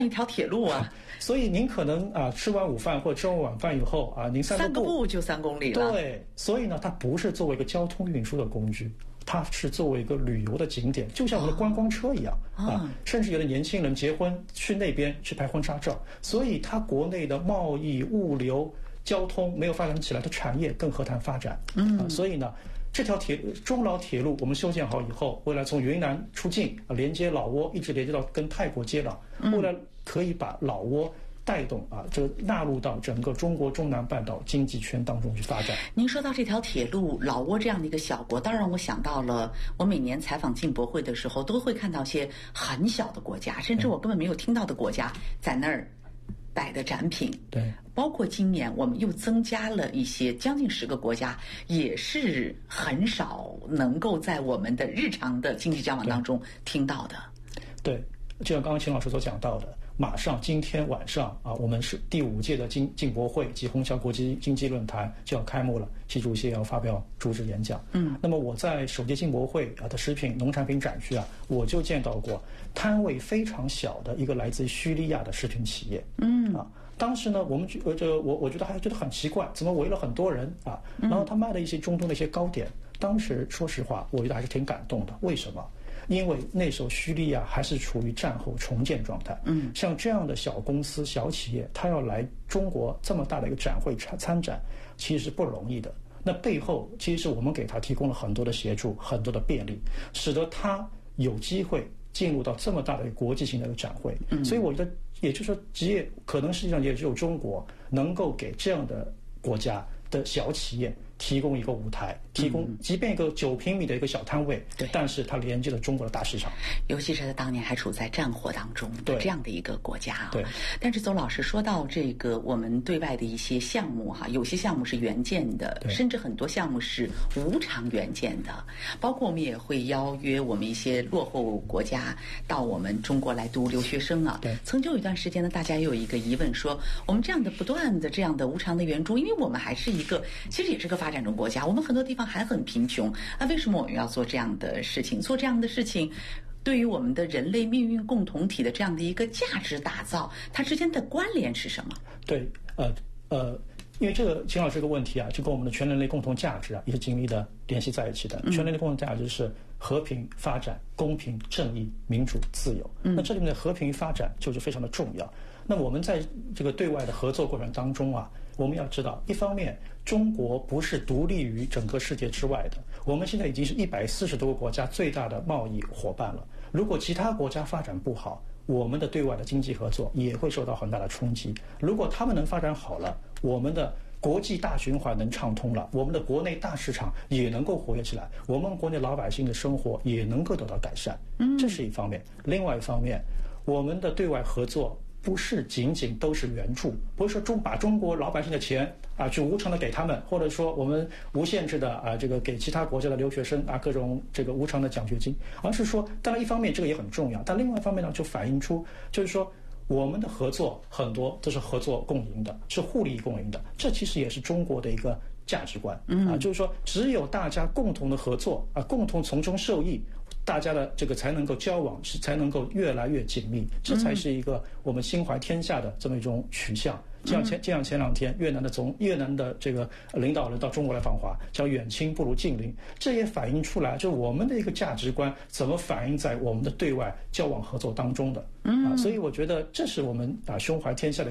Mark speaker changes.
Speaker 1: 一条铁路啊。
Speaker 2: 所以您可能吃完午饭或者吃完晚饭以后您
Speaker 1: 3个步就3公里了。
Speaker 2: 对，所以呢，它不是作为一个交通运输的工具，它是作为一个旅游的景点，就像我们的观光车一样甚至有的年轻人结婚去那边去拍婚纱照，所以它国内的贸易、物流、交通没有发展起来的产业更何谈发展？所以呢，这条中老铁路我们修建好以后，未来从云南出境连接老挝，一直连接到跟泰国接壤，未来可以把老挝带动这纳入到整个中国中南半岛经济圈当中去发展。
Speaker 1: 您说到这条铁路，老挝这样的一个小国，当然我想到了我每年采访进博会的时候，都会看到些很小的国家，甚至我根本没有听到的国家在那儿摆的展品。
Speaker 2: 对，
Speaker 1: 包括今年我们又增加了一些，将近10个国家，也是很少能够在我们的日常的经济交往当中听到的。
Speaker 2: 对，就像刚刚秦老师所讲到的，马上今天晚上我们是第5届的进博会及虹桥国际经济论坛就要开幕了，习主席也要发表主旨演讲。那么我在首届进博会的食品农产品展区我就见到过摊位非常小的一个来自叙利亚的食品企业。当时呢，我觉得还觉得很奇怪，怎么围了很多人然后他卖了一些中东的一些糕点。当时说实话，我觉得还是挺感动的。为什么？因为那时候叙利亚还是处于战后重建状态。像这样的小公司、小企业，他要来中国这么大的一个展会参展，其实是不容易的。那背后其实我们给他提供了很多的协助，很多的便利，使得他有机会进入到这么大的国际性的一个展会。所以我觉得，也就是说，职业可能实际上也只有中国能够给这样的国家的小企业提供一个舞台，提供即便一个9平米的一个小摊位，但是它连接了中国的大市场，
Speaker 1: 尤其是他当年还处在战火当中的这样的一个国家
Speaker 2: 对。
Speaker 1: 但是邹老师说到这个我们对外的一些项目有些项目是援建的，甚至很多项目是无偿援建的，包括我们也会邀约我们一些落后国家到我们中国来读留学生
Speaker 2: 对。
Speaker 1: 曾经有一段时间呢，大家也有一个疑问说，我们这样的不断的这样的无偿的援助，因为我们还是一个其实也是个发展中国家，我们很多地方还很贫穷为什么我们要做这样的事情？做这样的事情对于我们的人类命运共同体的这样的一个价值打造，它之间的关联是什么？
Speaker 2: 对，因为这个秦老师这个问题就跟我们的全人类共同价值也是紧密的联系在一起的。全人类共同价值是和平、发展、公平、正义、民主、自由。那这里面的和平发展就是非常的重要。那我们在这个对外的合作过程当中我们要知道，一方面中国不是独立于整个世界之外的，我们现在已经是140多个国家最大的贸易伙伴了。如果其他国家发展不好，我们的对外的经济合作也会受到很大的冲击。如果他们能发展好了，我们的国际大循环能畅通了，我们的国内大市场也能够活跃起来，我们国内老百姓的生活也能够得到改善。这是一方面。另外一方面，我们的对外合作不是仅仅都是援助，不是说把中国老百姓的钱去无偿的给他们，或者说我们无限制的这个给其他国家的留学生各种这个无偿的奖学金，而是说，当然一方面这个也很重要，但另外一方面呢，就反映出就是说我们的合作很多都是合作共赢的，是互利共赢的，这其实也是中国的一个价值观就是说只有大家共同的合作共同从中受益，大家的这个才能够交往，才能够越来越紧密，这才是一个我们心怀天下的这么一种取向。就像前2天越南的这个领导人到中国来访华，叫远亲不如近邻，这也反映出来就我们的一个价值观怎么反映在我们的对外交往合作当中的所以我觉得这是我们胸怀天下的